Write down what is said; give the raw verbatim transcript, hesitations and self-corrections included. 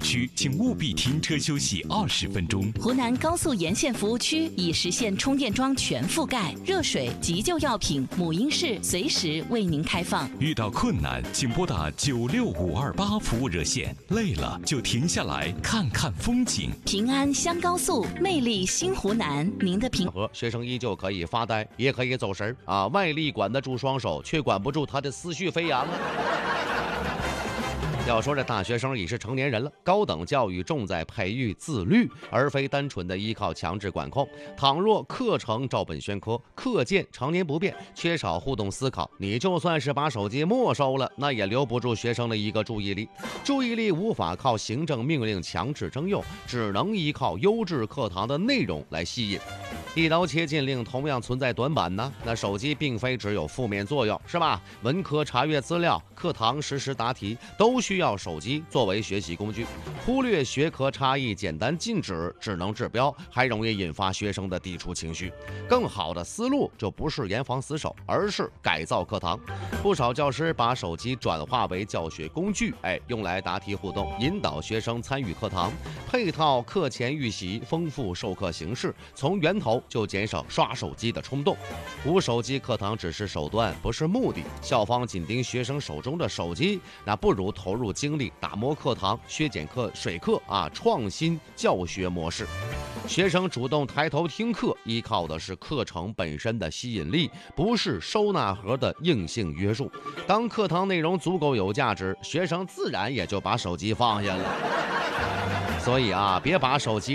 区，请务必停车休息二十分钟。 湖南高速沿线服务区已实现充电桩全覆盖，热水、急救药品、母婴室随时为您开放。 遇到困难，请拨打九六五二八服务热线。累了就停下来看看风景。 平安乡高速，魅力新湖南，您的平和学生依旧可以发呆，也可以走神啊，外力管得住双手，却管不住他的思绪飞扬啊。要说这大学生已是成年人了，高等教育重在培育自律，而非单纯的依靠强制管控。倘若课程照本宣科，课件常年不变，缺少互动思考，你就算是把手机没收了，那也留不住学生的一个注意力。注意力无法靠行政命令强制征用，只能依靠优质课堂的内容来吸引。一刀切禁令同样存在短板呢。那手机并非只有负面作用，是吧？文科查阅资料、课堂实时答题都需要手机作为学习工具。忽略学科差异，简单禁止只能治标，还容易引发学生的抵触情绪。更好的思路就不是严防死守，而是改造课堂。不少教师把手机转化为教学工具，哎，用来答题互动，引导学生参与课堂，配套课前预习，丰富授课形式，从源头就减少刷手机的冲动。无手机课堂只是手段，不是目的。校方紧盯学生手中的手机，那不如投入精力打磨课堂，削减课水课啊，创新教学模式。学生主动抬头听课，依靠的是课程本身的吸引力，不是收纳盒的硬性约束。当课堂内容足够有价值，学生自然也就把手机放下了。所以啊，别把手机